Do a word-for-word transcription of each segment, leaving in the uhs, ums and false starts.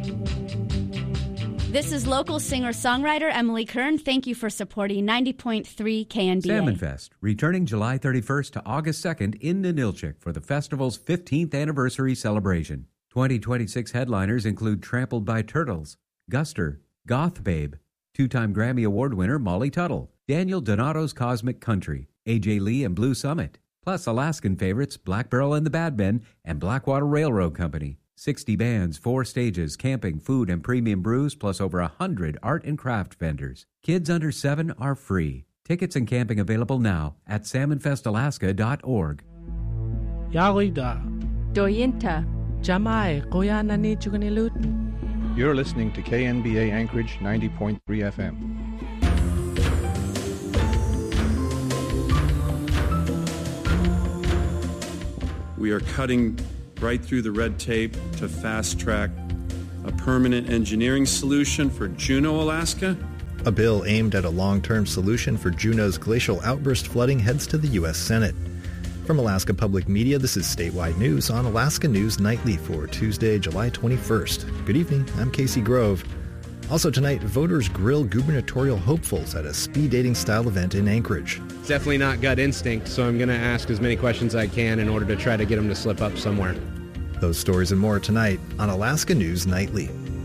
This is local singer-songwriter Emily Kern. Thank you for supporting ninety point three K N B A. Salmon Fest, returning July thirty-first to August second in Ninilchik for the festival's fifteenth anniversary celebration. twenty twenty-six headliners include Trampled by Turtles, Guster, Goth Babe, two-time Grammy Award winner Molly Tuttle, Daniel Donato's Cosmic Country, A J Lee and Blue Summit, plus Alaskan favorites Black Barrel and the Bad Men and Blackwater Railroad Company. sixty bands, four stages, camping, food, and premium brews, plus over one hundred art and craft vendors. Kids under seven are free. Tickets and camping available now at salmon fest alaska dot org. Yarida. Doyinta. Jamai, Koyanani Chugunilut. You're listening to K N B A Anchorage ninety point three F M. We are cutting right through the red tape to fast-track a permanent engineering solution for Juneau, Alaska. A bill aimed at a long-term solution for Juneau's glacial outburst flooding heads to the U S Senate. From Alaska Public Media, this is Statewide News on Alaska News Nightly for Tuesday, July twenty-first. Good evening, I'm Casey Grove. Also tonight, voters grill gubernatorial hopefuls at a speed dating style event in Anchorage. It's definitely not gut instinct, so I'm going to ask as many questions as I can in order to try to get them to slip up somewhere. Those stories and more tonight on Alaska News Nightly.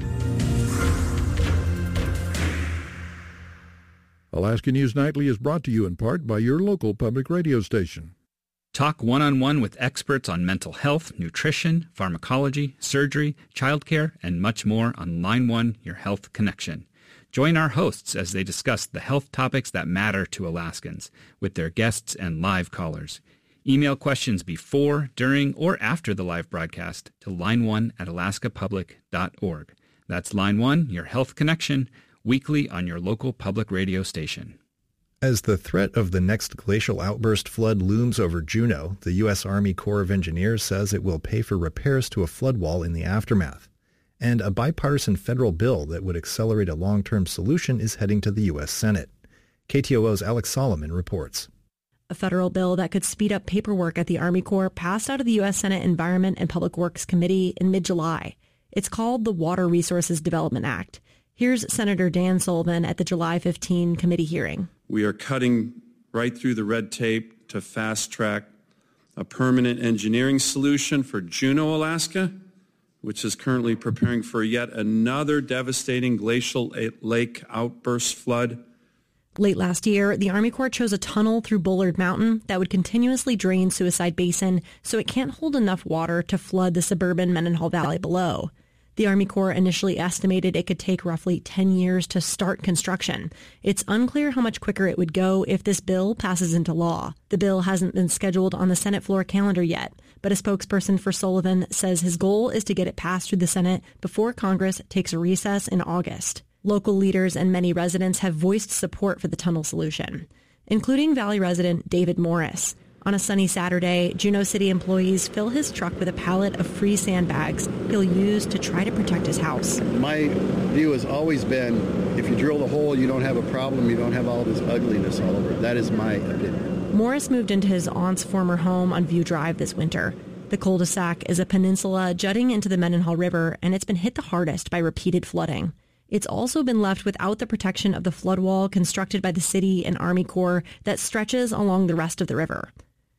Alaska News Nightly is brought to you in part by your local public radio station. Talk one-on-one with experts on mental health, nutrition, pharmacology, surgery, childcare, and much more on Line one, Your Health Connection. Join our hosts as they discuss the health topics that matter to Alaskans with their guests and live callers. Email questions before, during, or after the live broadcast to line one at alaska public dot org. That's Line one, Your Health Connection, weekly on your local public radio station. As the threat of the next glacial outburst flood looms over Juneau, the U S Army Corps of Engineers says it will pay for repairs to a flood wall in the aftermath. And a bipartisan federal bill that would accelerate a long-term solution is heading to the U S Senate. K T O O's Alex Solomon reports. A federal bill that could speed up paperwork at the Army Corps passed out of the U S Senate Environment and Public Works Committee in mid-July. It's called the Water Resources Development Act. Here's Senator Dan Sullivan at the July fifteenth committee hearing. We are cutting right through the red tape to fast-track a permanent engineering solution for Juneau, Alaska, which is currently preparing for yet another devastating glacial lake outburst flood. Late last year, the Army Corps chose a tunnel through Bullard Mountain that would continuously drain Suicide Basin so it can't hold enough water to flood the suburban Mendenhall Valley below. The Army Corps initially estimated it could take roughly ten years to start construction. It's unclear how much quicker it would go if this bill passes into law. The bill hasn't been scheduled on the Senate floor calendar yet, but a spokesperson for Sullivan says his goal is to get it passed through the Senate before Congress takes a recess in August. Local leaders and many residents have voiced support for the tunnel solution, including Valley resident David Morris. On a sunny Saturday, Juneau City employees fill his truck with a pallet of free sandbags he'll use to try to protect his house. My view has always been, if you drill the hole, you don't have a problem, you don't have all this ugliness all over. That is my opinion. Morris moved into his aunt's former home on View Drive this winter. The cul-de-sac is a peninsula jutting into the Mendenhall River, and it's been hit the hardest by repeated flooding. It's also been left without the protection of the flood wall constructed by the city and Army Corps that stretches along the rest of the river.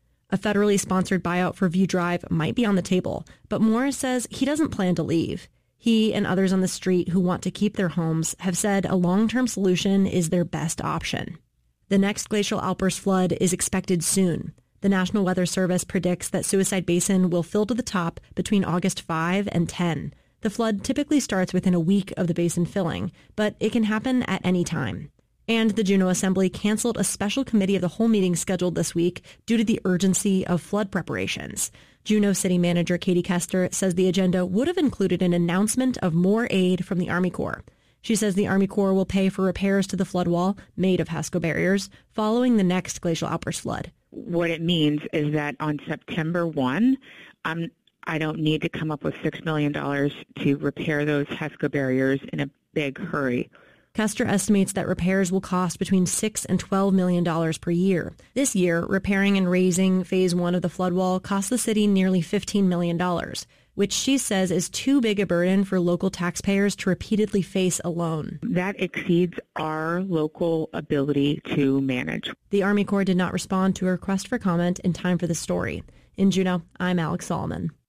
A federally sponsored buyout for View Drive might be on the table, but Morris says he doesn't plan to leave. He and others on the street who want to keep their homes have said a long-term solution is their best option. The next glacial outburst flood is expected soon. The National Weather Service predicts that Suicide Basin will fill to the top between August fifth and tenth. The flood typically starts within a week of the basin filling, but it can happen at any time. And the Juneau Assembly canceled a special committee of the whole meeting scheduled this week due to the urgency of flood preparations. Juneau City Manager Katie Kester says the agenda would have included an announcement of more aid from the Army Corps. She says the Army Corps will pay for repairs to the flood wall, made of HESCO barriers, following the next glacial outburst flood. What it means is that on September first, um, I don't need to come up with six million dollars to repair those HESCO barriers in a big hurry. Kester estimates that repairs will cost between six and twelve million dollars per year. This year, repairing and raising phase one of the flood wall cost the city nearly fifteen million dollars. which she says is too big a burden for local taxpayers to repeatedly face alone. That exceeds our local ability to manage. The Army Corps did not respond to a request for comment in time for the story. In Juneau, I'm Alex Solomon.